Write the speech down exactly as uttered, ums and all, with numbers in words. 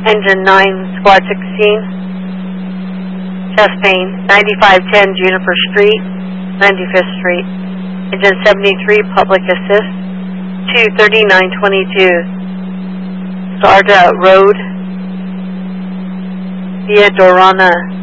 Engine nine, Squad sixteen. Chest pain, ninety-five ten Juniper Street, ninety-fifth Street. Engine seventy-three, Public Assist, two thirty-nine twenty-two. Sarda Road, Via Dorana.